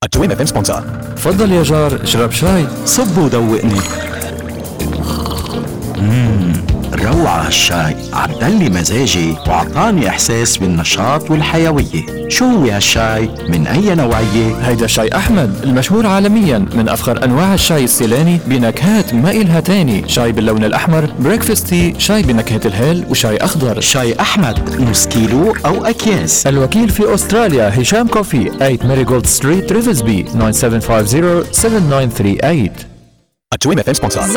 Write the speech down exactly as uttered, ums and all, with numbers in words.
التويم اف ام سبونسر. تفضل يا جار، اشرب شاي. صب ودوقني. مم. روعة هالشاي، عدلي مزاجي وعطاني إحساس بالنشاط والحيوية. شو هو هالشاي؟ من أي نوعية؟ هيدا شاي أحمد المشهور عالميا، من أفخر أنواع الشاي السيلاني بنكهات ما إلها تاني. شاي باللون الأحمر، بريكفاست تي، شاي بنكهة الهيل، وشاي أخضر. شاي أحمد نص كيلو أو أكياس. الوكيل في أستراليا هشام كوفي، ثمانية ماريغولد ستريت، ريفزبي، تسعة سبعة خمسة صفر سبعة تسعة ثلاثة ثمانية. التويم اف ام سبونسر.